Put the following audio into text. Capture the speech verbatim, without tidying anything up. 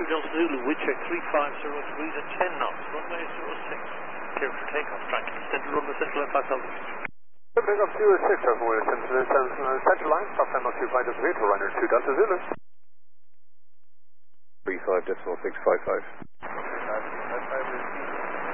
Delta Zulu, Witcher three five zero three to ten knots, runway zero six. Clear for takeoff, tracking center runway central line five thousand. Take off zero six, runway central line, stop time of two five zero eight, runner two Delta Zulu. three five decimal six five five.